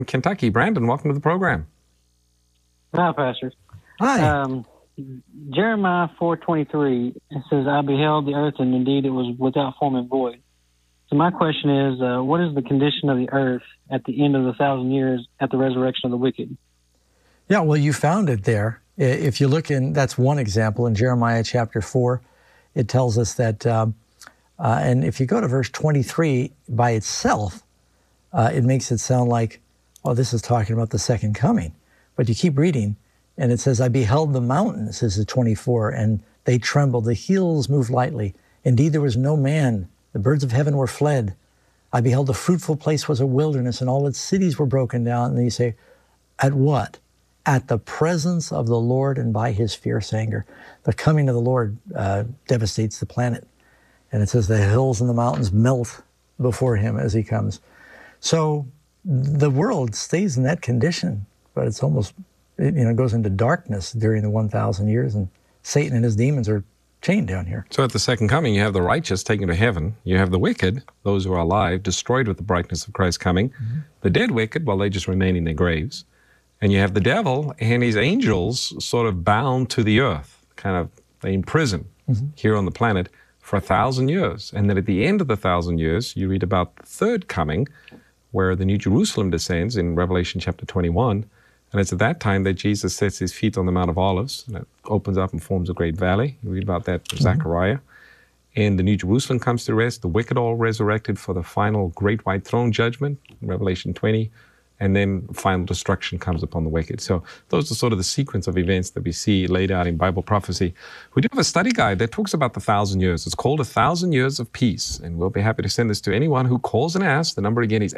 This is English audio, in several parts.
Kentucky. Brandon, welcome to the program. Hi, Pastor. Hi. Jeremiah 4:23, it says, I beheld the earth, and indeed it was without form and void. So my question is, what is the condition of the earth at the end of the 1,000 years at the resurrection of the wicked? Yeah, well, you found it there. If you look in, that's one example in Jeremiah chapter 4. It tells us that, and if you go to verse 23 by itself, it makes it sound like, oh, this is talking about the second coming. But you keep reading, and it says, I beheld the mountains, this is 24, and they trembled, the hills moved lightly. Indeed, there was no man, the birds of heaven were fled. I beheld the fruitful place was a wilderness, and all its cities were broken down. And then you say, at what? At the presence of the Lord and by his fierce anger. The coming of the Lord devastates the planet. And it says the hills and the mountains melt before him as he comes. So the world stays in that condition, but it's almost, it goes into darkness during the 1,000 years, and Satan and his demons are chained down here. So at the second coming, you have the righteous taken to heaven. You have the wicked, those who are alive, destroyed with the brightness of Christ coming. Mm-hmm. The dead wicked, well, they just remain in their graves. And you have the devil and his angels sort of bound to the earth, kind of in prison here on the planet for 1,000 years. And then at the end of the 1,000 years, you read about the third coming, where the New Jerusalem descends in Revelation chapter 21. And it's at that time that Jesus sets his feet on the Mount of Olives, and it opens up and forms a great valley. You read about that in Zechariah. And the New Jerusalem comes to rest, the wicked all resurrected for the final great white throne judgment, in Revelation 20. And then final destruction comes upon the wicked. So those are sort of the sequence of events that we see laid out in Bible prophecy. We do have a study guide that talks about the 1,000 years. It's called 1,000 Years of Peace. And we'll be happy to send this to anyone who calls and asks. The number again is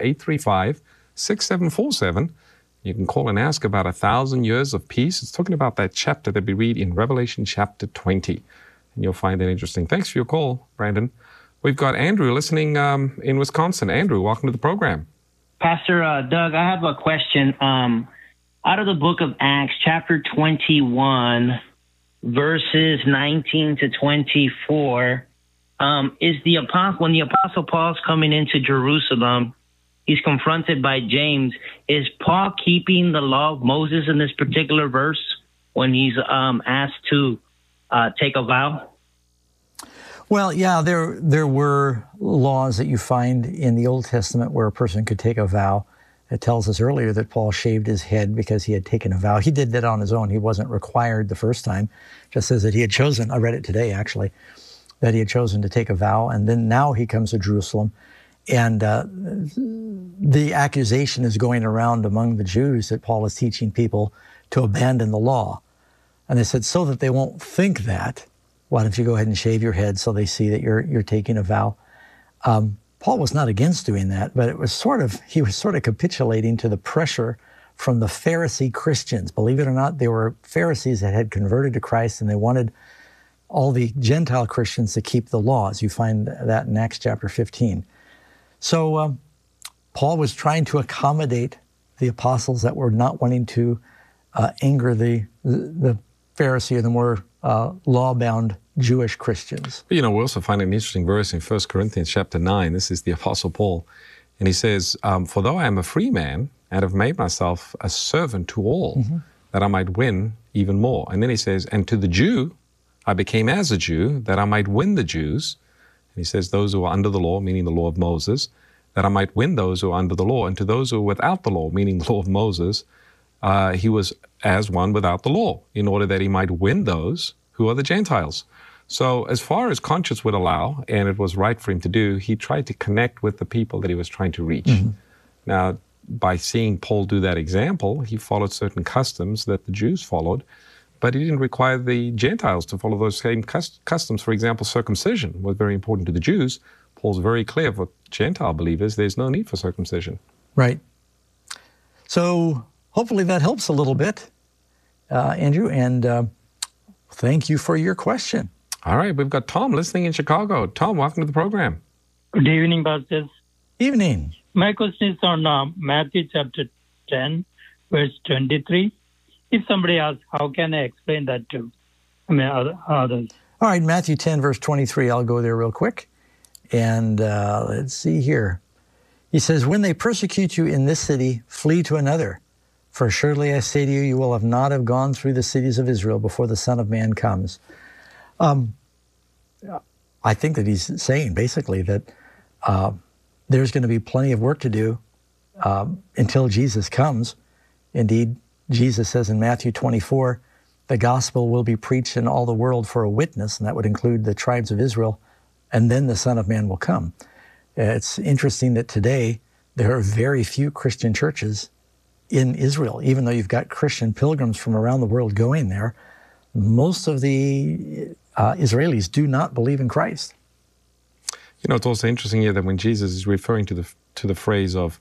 800-835-6747. You can call and ask about 1,000 Years of Peace. It's talking about that chapter that we read in Revelation chapter 20. And you'll find that interesting. Thanks for your call, Brandon. We've got Andrew listening in Wisconsin. Andrew, welcome to the program. Pastor Doug, I have a question. Out of the book of Acts, chapter 21, verses 19 to 24, is when the Apostle Paul's coming into Jerusalem, he's confronted by James. Is Paul keeping the law of Moses in this particular verse when he's asked to take a vow? Well, yeah, there were laws that you find in the Old Testament where a person could take a vow. It tells us earlier that Paul shaved his head because he had taken a vow. He did that on his own. He wasn't required the first time. Just says that he had chosen, I read it today actually, that he had chosen to take a vow. And then now he comes to Jerusalem. And the accusation is going around among the Jews that Paul is teaching people to abandon the law. And they said, so that they won't think that, why don't you go ahead and shave your head so they see that you're taking a vow? Paul was not against doing that, but he was sort of capitulating to the pressure from the Pharisee Christians. Believe it or not, they were Pharisees that had converted to Christ, and they wanted all the Gentile Christians to keep the laws. You find that in Acts chapter 15. So Paul was trying to accommodate the apostles that were not wanting to anger the Pharisee or the more law-bound Jewish Christians. We also find an interesting verse in 1 Corinthians chapter 9. This is the Apostle Paul. And he says, for though I am a free man, and have made myself a servant to all, that I might win even more. And then he says, and to the Jew, I became as a Jew, that I might win the Jews. And he says, those who are under the law, meaning the law of Moses, that I might win those who are under the law. And to those who are without the law, meaning the law of Moses, he was as one without the law, in order that he might win those who are the Gentiles. So as far as conscience would allow, and it was right for him to do, he tried to connect with the people that he was trying to reach. Now, by seeing Paul do that example, he followed certain customs that the Jews followed, but he didn't require the Gentiles to follow those same customs. For example, circumcision was very important to the Jews. Paul's very clear for Gentile believers, there's no need for circumcision. Right. So hopefully that helps a little bit, Andrew, and thank you for your question. All right, we've got Tom listening in Chicago. Tom, welcome to the program. Good evening, Pastors. Evening. My question is on Matthew chapter 10, verse 23. If somebody asks, how can I explain that to others? All right, Matthew 10, verse 23. I'll go there real quick. And let's see here. He says, when they persecute you in this city, flee to another. For surely I say to you, you will not have gone through the cities of Israel before the Son of Man comes. I think that he's saying basically that there's going to be plenty of work to do until Jesus comes. Indeed, Jesus says in Matthew 24, the gospel will be preached in all the world for a witness, and that would include the tribes of Israel, and then the Son of Man will come. It's interesting that today there are very few Christian churches in Israel. Even though you've got Christian pilgrims from around the world going there, most of the Israelis do not believe in Christ. You know, it's also interesting here that when Jesus is referring to the phrase of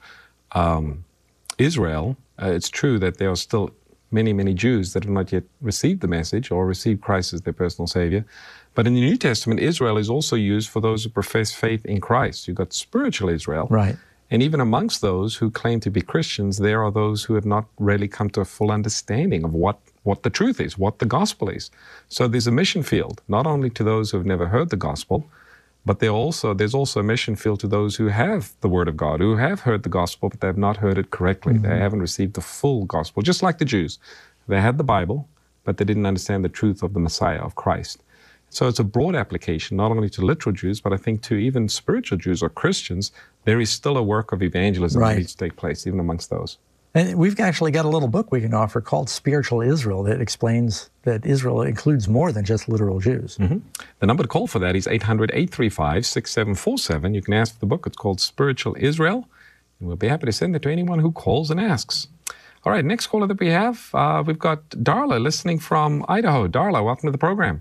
Israel, it's true that there are still many, many Jews that have not yet received the message or received Christ as their personal Savior. But in the New Testament, Israel is also used for those who profess faith in Christ. You've got spiritual Israel. Right. And even amongst those who claim to be Christians, there are those who have not really come to a full understanding of what the truth is, what the gospel is. So there's a mission field, not only to those who have never heard the gospel, but there's also a mission field to those who have the Word of God, who have heard the gospel, but they have not heard it correctly. Mm-hmm. They haven't received the full gospel, just like the Jews. They had the Bible, but they didn't understand the truth of the Messiah, of Christ. So it's a broad application, not only to literal Jews, but I think to even spiritual Jews or Christians. There is still a work of evangelism that needs to take place, even amongst those. And we've actually got a little book we can offer called Spiritual Israel that explains that Israel includes more than just literal Jews. Mm-hmm. The number to call for that is 800-835-6747. You can ask for the book. It's called Spiritual Israel, and we'll be happy to send it to anyone who calls and asks. All right, next caller that we have, we've got Darla listening from Idaho. Darla, welcome to the program.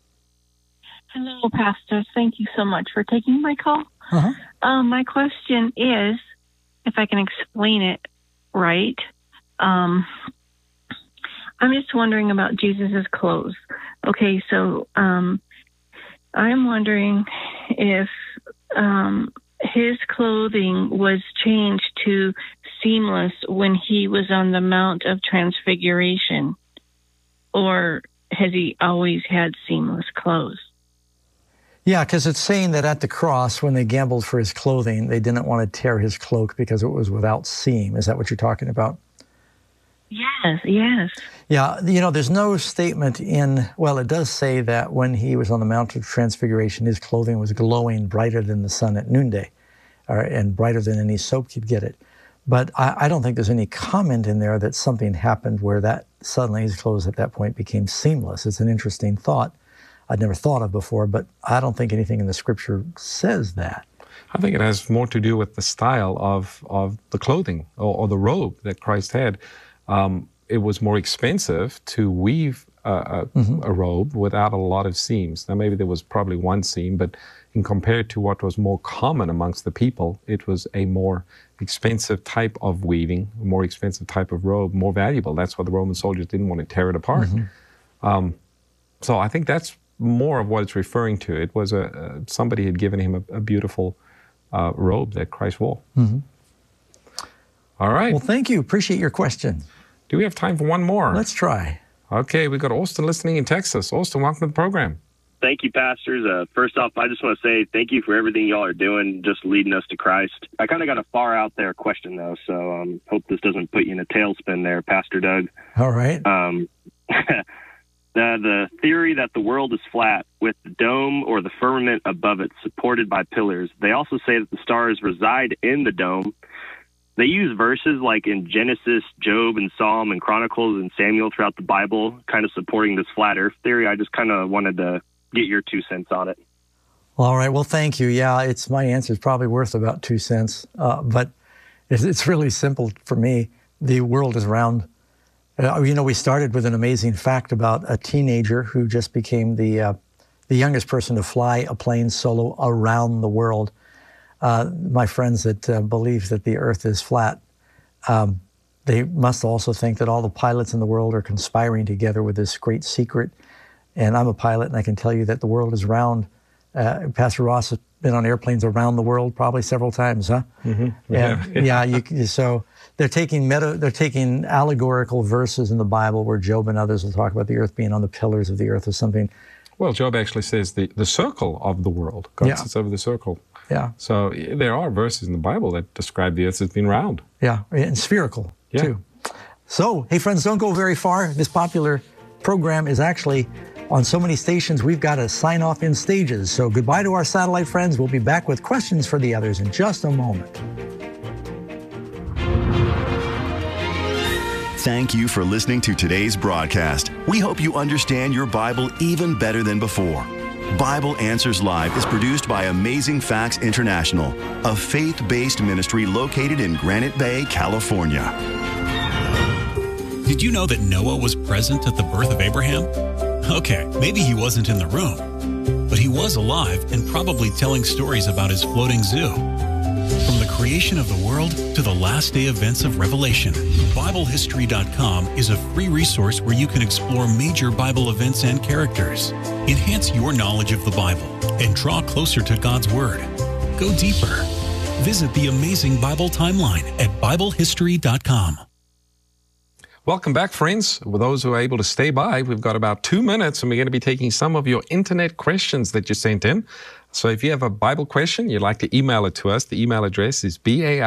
Hello, pastors. Thank you so much for taking my call. Uh-huh. My question is, if I can explain it right, I'm just wondering about Jesus's clothes. Okay, so I'm wondering if his clothing was changed to seamless when he was on the Mount of Transfiguration, or has he always had seamless clothes? Yeah, because it's saying that at the cross, when they gambled for his clothing, they didn't want to tear his cloak because it was without seam. Is that what you're talking about? Yes, yes. Yeah, you know, there's no statement it does say that when he was on the Mount of Transfiguration, his clothing was glowing brighter than the sun at noonday, and brighter than any soap could get it. But I don't think there's any comment in there that something happened where that suddenly his clothes at that point became seamless. It's an interesting thought I'd never thought of before, but I don't think anything in the scripture says that. I think it has more to do with the style of the clothing or the robe that Christ had. It was more expensive to weave a robe without a lot of seams. Now, maybe there was probably one seam, but in compared to what was more common amongst the people, it was a more expensive type of weaving, a more expensive type of robe, more valuable. That's why the Roman soldiers didn't want to tear it apart. So I think that's more of what it's referring to. It was somebody had given him a beautiful robe that Christ wore. All right. Well, thank you. Appreciate your question. Do we have time for one more? Let's try. Okay, we've got Austin listening in Texas. Austin, welcome to the program. Thank you, pastors. First off, I just want to say thank you for everything y'all are doing, just leading us to Christ. I kind of got a far out there question, though, so hope this doesn't put you in a tailspin there, Pastor Doug. All right. The theory that the world is flat with the dome or the firmament above it supported by pillars. They also say that the stars reside in the dome. They use verses like in Genesis, Job, and Psalm, and Chronicles, and Samuel throughout the Bible, kind of supporting this flat earth theory. I just kind of wanted to get your 2 cents on it. All right. Well, thank you. Yeah, my answer is probably worth about 2 cents, but it's really simple for me. The world is round. We started with an amazing fact about a teenager who just became the youngest person to fly a plane solo around the world. My friends that believe that the earth is flat, they must also think that all the pilots in the world are conspiring together with this great secret. And I'm a pilot, and I can tell you that the world is round. Pastor Ross has been on airplanes around the world probably several times, huh? Mm-hmm. So they're taking allegorical verses in the Bible where Job and others will talk about the earth being on the pillars of the earth or something. Well, Job actually says the circle of the world. God sits over the circle. Yeah. So there are verses in the Bible that describe the earth as being round. Yeah, and spherical, too. So, hey, friends, don't go very far. This popular program is actually on so many stations, we've got to sign off in stages. So goodbye to our satellite friends. We'll be back with questions for the others in just a moment. Thank you for listening to today's broadcast. We hope you understand your Bible even better than before. Bible Answers Live is produced by Amazing Facts International, a faith-based ministry located in Granite Bay, California. Did you know that Noah was present at the birth of Abraham? Okay, maybe he wasn't in the room, but he was alive and probably telling stories about his floating zoo. From the creation of the world to the last day events of Revelation, BibleHistory.com is a free resource where you can explore major Bible events and characters, enhance your knowledge of the Bible, and draw closer to God's Word. Go deeper. Visit the Amazing Bible Timeline at BibleHistory.com. Welcome back, friends. With those who are able to stay by, we've got about 2 minutes, and we're going to be taking some of your internet questions that you sent in. So if you have a Bible question, you'd like to email it to us. The email address is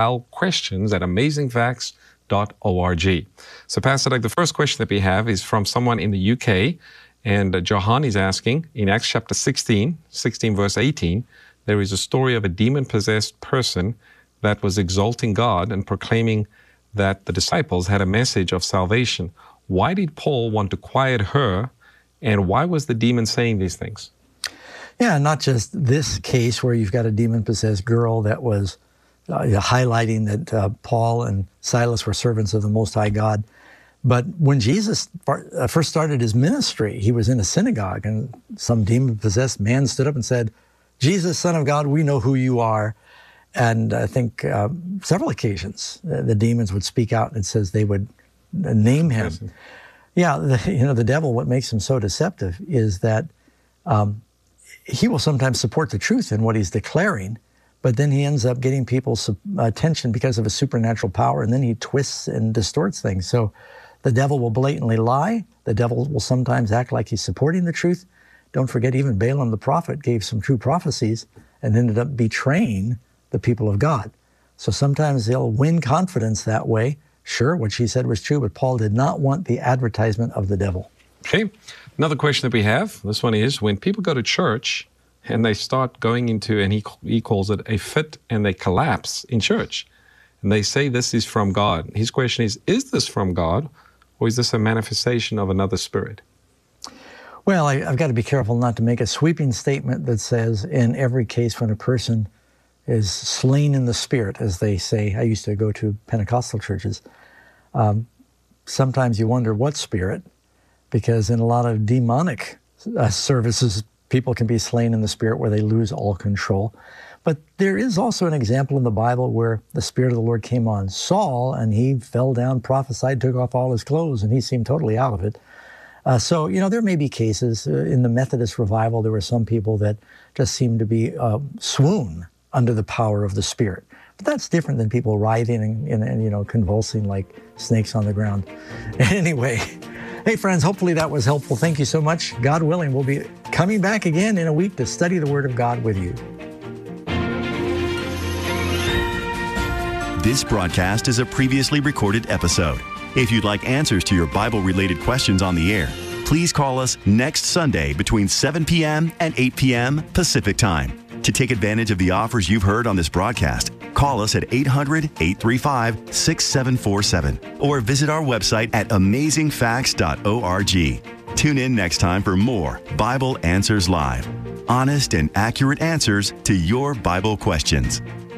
balquestions@amazingfacts.org. So Pastor Doug, the first question that we have is from someone in the UK, and Johan is asking, in Acts chapter 16 verse 18, there is a story of a demon-possessed person that was exalting God and proclaiming that the disciples had a message of salvation. Why did Paul want to quiet her, and why was the demon saying these things? Yeah, not just this case where you've got a demon-possessed girl that was highlighting that Paul and Silas were servants of the Most High God, but when Jesus first started his ministry, he was in a synagogue, and some demon-possessed man stood up and said, "Jesus, Son of God, we know who you are." And I think several occasions the demons would speak out, and it says they would name him. Yes. Yeah, the devil, what makes him so deceptive is that he will sometimes support the truth in what he's declaring, but then he ends up getting people's attention because of a supernatural power, and then he twists and distorts things. So the devil will blatantly lie. The devil will sometimes act like he's supporting the truth. Don't forget, even Balaam the prophet gave some true prophecies and ended up betraying the people of God. So sometimes they'll win confidence that way. Sure, what she said was true, but Paul did not want the advertisement of the devil. Okay. Another question that we have, this one is, when people go to church and they start going into, and he calls it a fit, and they collapse in church, and they say this is from God. His question is this from God, or is this a manifestation of another spirit? Well, I've got to be careful not to make a sweeping statement that says in every case when a person is slain in the spirit, as they say. I used to go to Pentecostal churches. Sometimes you wonder what spirit, because in a lot of demonic services, people can be slain in the spirit where they lose all control. But there is also an example in the Bible where the Spirit of the Lord came on Saul, and he fell down, prophesied, took off all his clothes, and he seemed totally out of it. So, there may be cases. In the Methodist revival, there were some people that just seemed to be swoon under the power of the Spirit. But that's different than people writhing and convulsing like snakes on the ground. Anyway, hey friends, hopefully that was helpful. Thank you so much. God willing, we'll be coming back again in a week to study the Word of God with you. This broadcast is a previously recorded episode. If you'd like answers to your Bible-related questions on the air, please call us next Sunday between 7 p.m. and 8 p.m. Pacific Time. To take advantage of the offers you've heard on this broadcast, call us at 800-835-6747 or visit our website at amazingfacts.org. Tune in next time for more Bible Answers Live. Honest and accurate answers to your Bible questions.